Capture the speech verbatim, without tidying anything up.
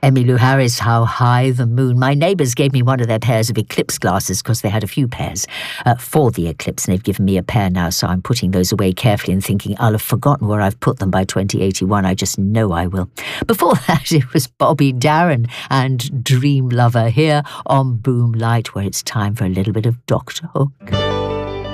Emmylou Harris, How High the Moon. My neighbours gave me one of their pairs of eclipse glasses because they had a few pairs uh, for the eclipse, and they've given me a pair now, so I'm putting those away carefully and thinking I'll have forgotten where I've put them by twenty eighty-one. I just know I will. Before that, it was Bobby Darin and Dream Lover here on Boom Light, where it's time for a little bit of Doctor Hook.